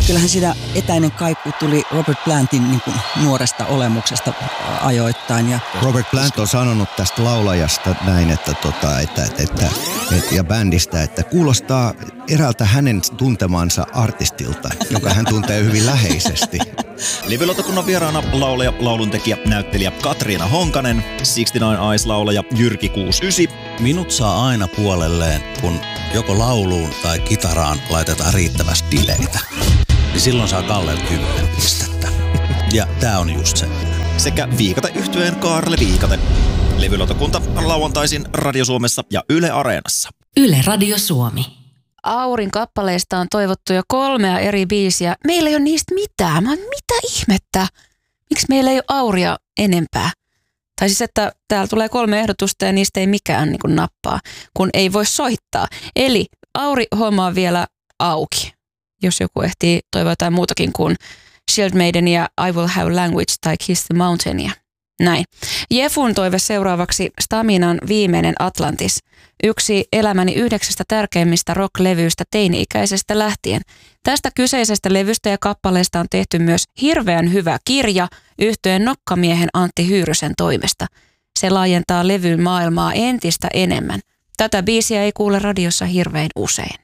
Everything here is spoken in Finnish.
kyllähän siinä etäinen kaiku tuli Robert Plantin niin kuin nuoresta olemuksesta ajoittain. Ja Robert Plant on sanonut tästä laulajasta näin, ja bändistä, että kuulostaa eräältä hänen tuntemansa artistilta, joka hän tuntee hyvin läheisesti. Levylautakunnan vieraana laulaja, lauluntekijä, näyttelijä Katriina Honkanen, 69 Eyes-laulaja Jyrki 69. Minut saa aina puolelleen, kun joko lauluun tai kitaraan laitetaan riittävästi dileitä. Niin silloin saa Kallelle 10 pistettä. Ja tää on just se. Sekä Viikate-yhtyeen Kaarle Viikate. Levylautakunta lauantaisin Radio Suomessa ja Yle Areenassa. Yle Radio Suomi. Aurin kappaleista on toivottu jo 3 eri biisiä. Meillä ei ole niistä mitään. Mitä ihmettä? Miksi meillä ei ole Auria enempää? Tai siis, että täällä tulee 3 ehdotusta ja niistä ei mikään niin kuin nappaa, kun ei voi soittaa. Eli Auri-homma on vielä auki, jos joku ehtii toivoa jotain muutakin kuin Shield Maidenia, I Will Have Language tai Kiss the Mountainia. Näin. Jefun toive seuraavaksi Staminan viimeinen Atlantis. Yksi elämäni 9 tärkeimmistä rock-levyistä teini-ikäisestä lähtien. Tästä kyseisestä levystä ja kappaleesta on tehty myös hirveän hyvä kirja yhtyeen nokkamiehen Antti Hyyrysen toimesta. Se laajentaa levyn maailmaa entistä enemmän. Tätä biisiä ei kuule radiossa hirveän usein.